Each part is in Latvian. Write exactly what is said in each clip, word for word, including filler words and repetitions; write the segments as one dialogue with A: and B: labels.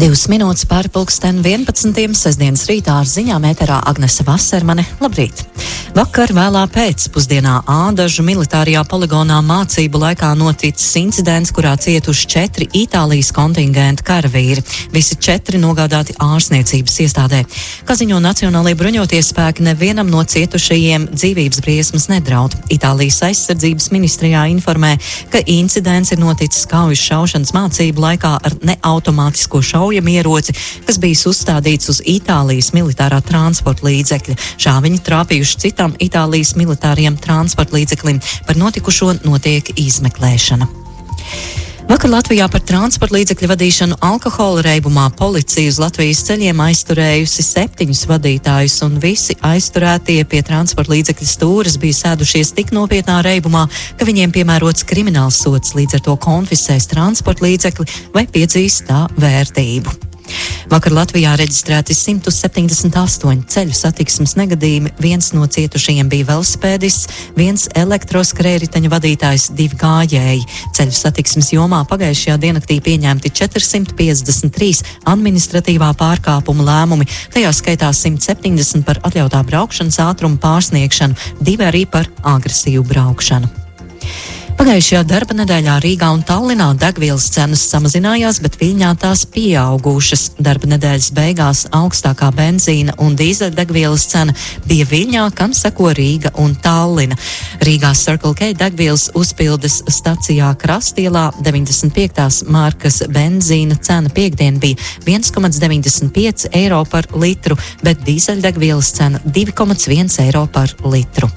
A: Divas minūtes pāri pulksten vienpadsmitiem sestdienas rītā ar ziņām ēterā Agnese Vasermane. Labrīt! Vakar vēlā pēcpusdienā Ādažu militārajā poligonā mācību laikā noticis incidents, kurā cietuši četri Itālijas kontingenta karavīri. Visi četri nogādāti ārstniecības iestādē. Kā ziņo Nacionālajie bruņotie spēki, nevienam no cietušajiem dzīvības briesmas nedraud. Itālijas aizsardzības ministrijā informē, ka incidents ir noticis kaujas šaušanas mācību laikā ar neautomātisko šaujamieroci, kas bijis uzstādīts uz Itālijas militārā transporta līdzekļa. Šā viņi trāpījuši citam Itālijas militārajam transporta līdzeklim. Par notikušo notiek izmeklēšana. Vakar Latvijā par transporta līdzekļu vadīšanu alkohola reibumā policija uz Latvijas ceļiem aizturējusi septiņus vadītājus, un visi aizturētie pie transporta līdzekļu stūres bija sēdušies tik nopietnā reibumā, ka viņiem piemērots krimināls sods, līdz ar to konfiscēs transporta līdzekli vai piedzīs tā vērtību. Vakar Latvijā reģistrēti simt septiņdesmit astoņi ceļu satiksmes negadījumi, viens no cietušajiem bija velosipēdists, viens elektroskrējriteņa vadītājs, divi gājēji. Ceļu satiksmes jomā pagājušajā diennaktī pieņemti četri simti piecdesmit trīs administratīvā pārkāpuma lēmumi, tajā skaitā simt septiņdesmit par atļautā braukšanas ātruma pārsniegšanu, divi arī par agresīvu braukšanu. Pagājušajā darba nedēļā Rīgā un Tallinā degvielas cenas samazinājās, bet Viļņā tās pieaugušas. Darba nedēļas beigās augstākā benzīna un dīzeļdegvielas cena bija Viļņā, kam seko Rīga un Tallina. Rīgā Circle K degvielas uzpildes stacijā Krastielā deviņdesmit piektās markas benzīna cena piekdien bija viens komats deviņdesmit pieci eiro par litru, bet dīzeļdegvielas cena divi komats viens eiro par litru.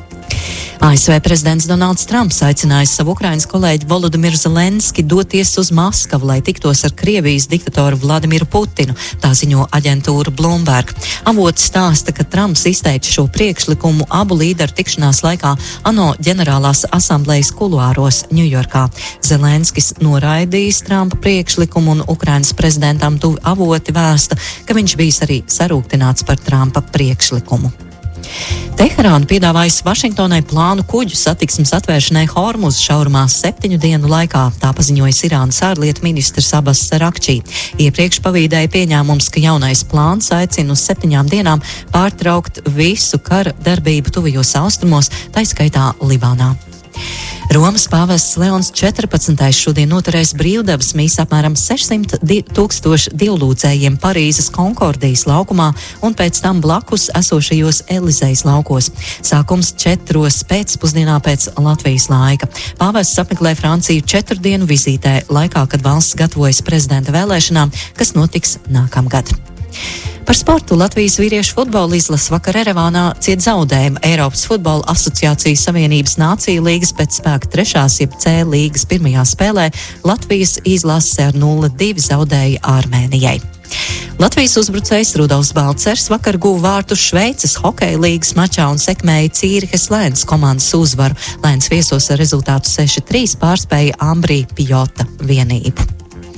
A: A S V prezidents Donalds Trumps aicinājis savu Ukrainas kolēģi Volodimiru Zelenski doties uz Maskavu, lai tiktos ar Krievijas diktatoru Vladimiru Putinu, tā ziņo aģentūra Bloomberg. Avoti stāsta, ka Trumps izteica šo priekšlikumu abu līderu tikšanās laikā ANO ģenerālās asamblejas kuluāros Ņujorkā. Zelenskis noraidījis Trumpa priekšlikumu, un Ukrainas prezidentam tuvi avoti vēsta, ka viņš bijis arī sarūktināts par Trumpa priekšlikumu. Teherāna piedāvājas Vašingtonai plānu kuģu satiksmes atvēršanai Hormuz šaurumā septiņu dienu laikā, tā paziņojas Irānas ārlietu ministrs Abbas Arakčī. Iepriekš pavīdēja pieņēmums, ka jaunais plāns aicina uz septiņām dienām pārtraukt visu kara darbību tuvajos austrumos, tā skaitā Libānā. Romas pāvests Leons četrpadsmitais šodien noturēs brīvdabas mīsu apmēram sešsimt tūkstoši dievlūdzējiem Parīzes Konkordijas laukumā un pēc tam blakus esošajos Elizejas laukos. Sākums četros pēcpusdienā pēc Latvijas laika. Pāvests apmeklē Franciju četru dienu vizītē, laikā, kad valsts gatavojas prezidenta vēlēšanām, kas notiks nākamgad. Par sportu Latvijas vīriešu futbola izlase vakar Erevānā ciet zaudējumu. Eiropas futbola asociācijas Savienības Nāciju līgas pēc spēka trešās jeb C līgas pirmajā spēlē Latvijas izlase ar nulle divi zaudēja Armēnijai. Latvijas uzbrucējs Rudolfs Balcers vakar guva vārtu Šveices hokeja līgas mačā un sekmēja Cīrihes Lēns komandas uzvaru. Lēns viesos ar rezultātu seši trīs pārspēja Ambrī Pjota vienību.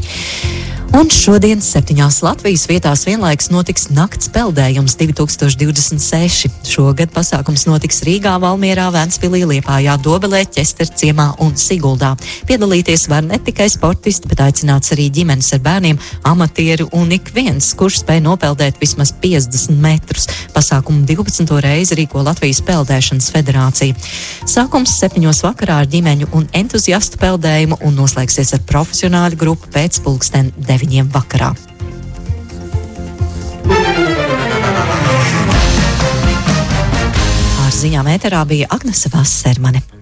A: Un šodien septiņās Latvijas vietās vienlaikus notiks nakts peldējums divi tūkstoši divdesmit seši. Šogad pasākums notiks Rīgā, Valmierā, Ventspilī, Liepājā, Dobelē, Ķesterciemā un Siguldā. Piedalīties var ne tikai sportisti, bet aicināts arī ģimenes ar bērniem, amatieri un ik viens, kurš spēj nopeldēt vismaz piecdesmit metrus. Pasākumu divpadsmito reizi rīko Latvijas peldēšanas federācija. Sākums septiņos vakarā ar ģimeņu un entuziastu peldējumu un noslēgsies ar profesionāļu grupu pēc pulksten deviņiem vakarā. Ar ziņām ēterā bija Agnese Vasermane.